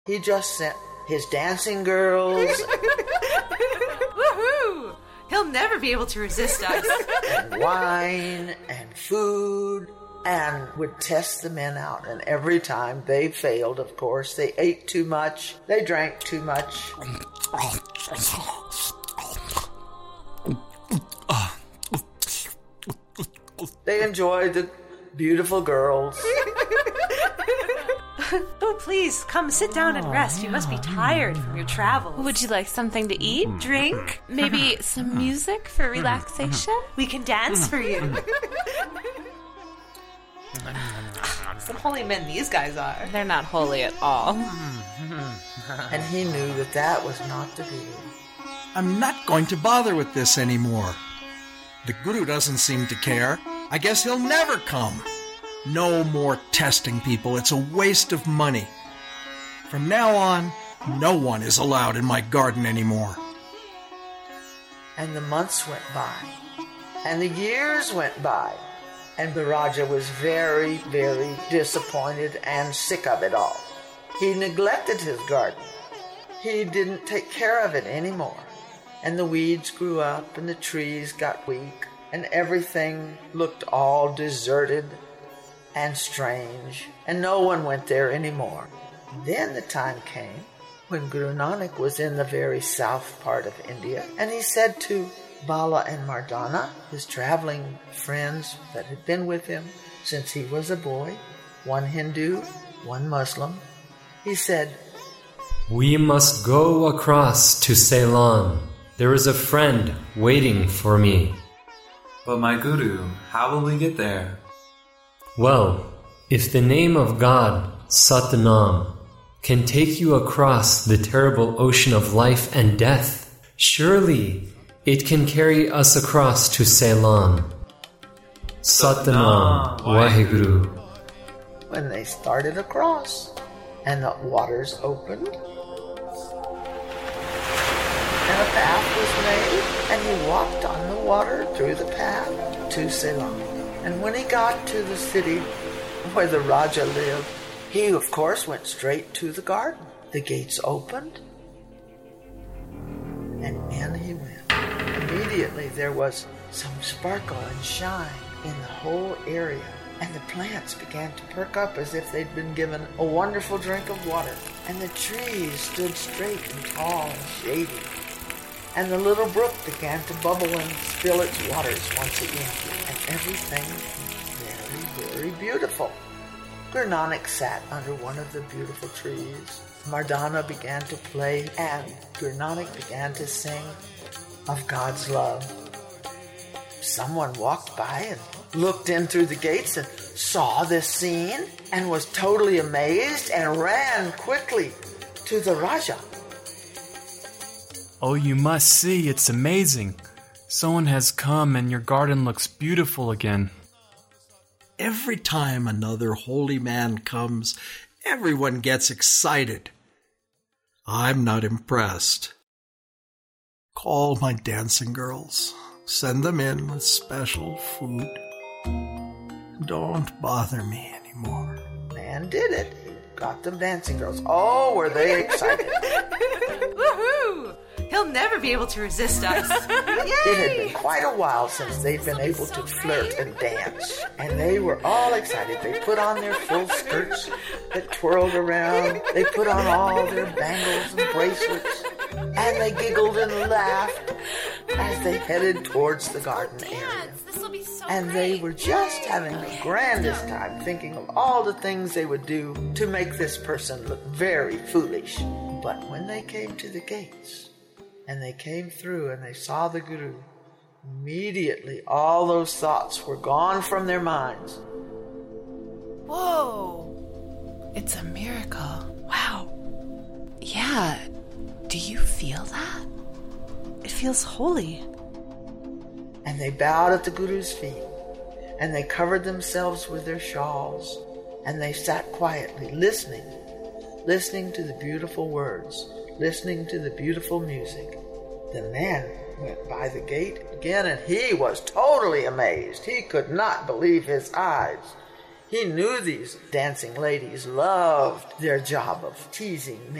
He just sent his dancing girls. Woohoo! He'll never be able to resist us. And wine and food, and would test the men out. And every time they failed, of course. They ate too much. They drank too much. They enjoyed the beautiful girls. Oh, please, come sit down and rest. You must be tired from your travels. Would you like something to eat? Drink? Maybe some music for relaxation? We can dance for you. Some holy men these guys are. They're not holy at all. And he knew that that was not the Guru. I'm not going to bother with this anymore. The Guru doesn't seem to care. I guess he'll never come. No more testing people. It's a waste of money. From now on, no one is allowed in my garden anymore. And the months went by. And the years went by. And the Raja was very, very disappointed and sick of it all. He neglected his garden. He didn't take care of it anymore. And the weeds grew up and the trees got weak and everything looked all deserted and strange, and no one went there anymore. Then the time came when Guru Nanak was in the very south part of India, and he said to Bala and Mardana, his traveling friends that had been with him since he was a boy, one Hindu, one Muslim, he said, "We must go across to Ceylon. There is a friend waiting for me." "But my Guru, how will we get there?" "Well, if the name of God, Satnam, can take you across the terrible ocean of life and death, surely it can carry us across to Ceylon. Satnam Vaheguru." When they started across, and the waters opened, and a path was made, and he walked on the water through the path to Ceylon. And when he got to the city where the Raja lived, he, of course, went straight to the garden. The gates opened, and in he went. Immediately there was some sparkle and shine in the whole area, and the plants began to perk up as if they'd been given a wonderful drink of water, and the trees stood straight and tall and shady. And the little brook began to bubble and spill its waters once again. And everything was very, very beautiful. Guru Nanak sat under one of the beautiful trees. Mardana began to play, and Guru Nanak began to sing of God's love. Someone walked by and looked in through the gates and saw this scene and was totally amazed and ran quickly to the Raja. "Oh, you must see, it's amazing. Someone has come and your garden looks beautiful again." Every time another holy man comes, everyone gets excited. I'm not impressed. Call my dancing girls. Send them in with special food. Don't bother me anymore. Man did it. He got them dancing girls. Oh, were they excited. Woohoo! He'll never be able to resist us. It had been quite a while since they'd been able to flirt and dance, and they were all excited. They put on their full skirts that twirled around. They put on all their bangles and bracelets, and they giggled and laughed as they headed towards the garden area. And they were just having the grandest time, thinking of all the things they would do to make this person look very foolish. But when they came to the gates, and they came through and they saw the Guru, immediately all those thoughts were gone from their minds. Whoa! It's a miracle. Wow. Yeah. Do you feel that? It feels holy. And they bowed at the Guru's feet, and they covered themselves with their shawls, and they sat quietly listening to the beautiful words, listening to the beautiful music. The man went by the gate again, and he was totally amazed. He could not believe his eyes. He knew these dancing ladies loved their job of teasing